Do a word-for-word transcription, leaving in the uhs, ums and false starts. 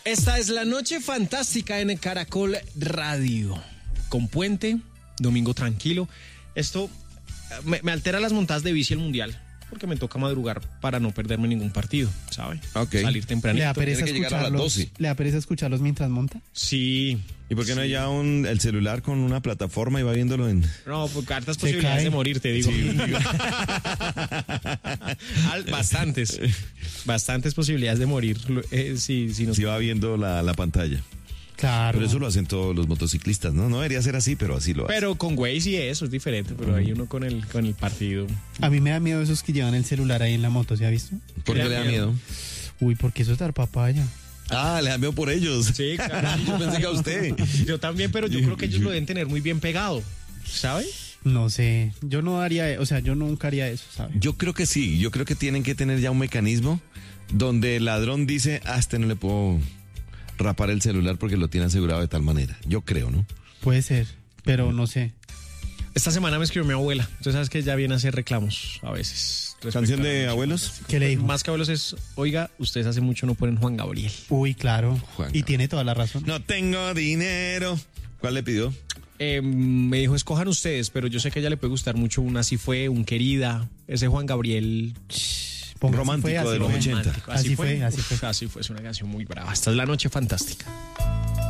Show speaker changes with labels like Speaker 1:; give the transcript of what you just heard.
Speaker 1: Esta es la noche fantástica en Caracol Radio. Con puente, domingo tranquilo. Esto me, me altera las montadas de bici el mundial, porque me toca madrugar para no perderme ningún partido, ¿sabe?
Speaker 2: Okay.
Speaker 1: Salir tempranito.
Speaker 3: ¿Le da pereza
Speaker 2: Tiene que llegar a las doce.
Speaker 3: ¿Le da pereza escucharlos mientras monta?
Speaker 1: Sí.
Speaker 2: ¿Y por qué no
Speaker 1: sí.
Speaker 2: hay ya un, el celular con una plataforma y va viéndolo en...?
Speaker 1: No, pues hartas
Speaker 3: Se
Speaker 1: posibilidades
Speaker 3: cae.
Speaker 1: de morir, te digo.
Speaker 2: Sí.
Speaker 1: Al- bastantes. Bastantes posibilidades de morir. Eh, sí, sí, no
Speaker 2: Si va viendo la, la pantalla.
Speaker 3: Claro.
Speaker 2: Pero eso lo hacen todos los motociclistas, ¿no? No debería ser así, pero así lo hacen.
Speaker 1: Pero con Waze y eso es diferente, pero hay uno con el, con el partido.
Speaker 3: A mí me da miedo esos que llevan el celular ahí en la moto, ¿se ha visto?
Speaker 2: ¿Por qué
Speaker 1: le
Speaker 2: le
Speaker 1: da
Speaker 2: da miedo?
Speaker 3: Uy, porque eso es dar papaya.
Speaker 2: Ah, le da miedo por ellos.
Speaker 1: Sí, claro.
Speaker 2: Yo pensé que a usted.
Speaker 1: Yo también, pero yo creo que ellos lo deben tener muy bien pegado, ¿sabe?
Speaker 3: No sé, yo no haría, o sea, yo nunca haría eso, ¿sabes?
Speaker 2: Yo creo que sí, yo creo que tienen que tener ya un mecanismo donde el ladrón dice, ah, este no le puedo rapar el celular porque lo tiene asegurado de tal manera. Yo creo, ¿no?
Speaker 3: Puede ser, pero no sé.
Speaker 1: Esta semana me escribió mi abuela. Tú sabes que ella viene a hacer reclamos a veces. respecto
Speaker 2: ¿Canción
Speaker 1: a la
Speaker 2: de
Speaker 1: noche
Speaker 2: abuelos?
Speaker 1: fantástica.
Speaker 3: ¿Qué le dijo?
Speaker 1: Más que abuelos es, oiga, ustedes hace mucho no ponen Juan Gabriel.
Speaker 3: Uy, claro.
Speaker 2: Juan
Speaker 3: y
Speaker 2: Gabriel.
Speaker 3: tiene toda la razón.
Speaker 2: No tengo dinero. ¿Cuál le pidió?
Speaker 1: Eh, me dijo, escojan ustedes, pero yo sé que a ella le puede gustar mucho un Así Fue, un Querida, ese Juan Gabriel
Speaker 3: Póngase,
Speaker 2: romántico
Speaker 3: fue, así
Speaker 2: de los
Speaker 3: fue.
Speaker 2: ochenta.
Speaker 1: romántico.
Speaker 3: Así fue, así fue.
Speaker 1: Uf, así fue, es una canción muy brava. Esta es la noche fantástica.